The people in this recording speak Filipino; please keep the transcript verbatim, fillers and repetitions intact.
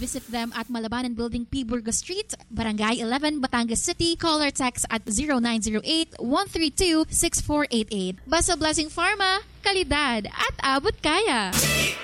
visit them at Malabanan Building, P. Burgos Street, Barangay eleven, Batangas City. Call or text at zero nine zero eight, one three two, six four eight eight. Basta Blessing Pharma, kalidad at abot kaya.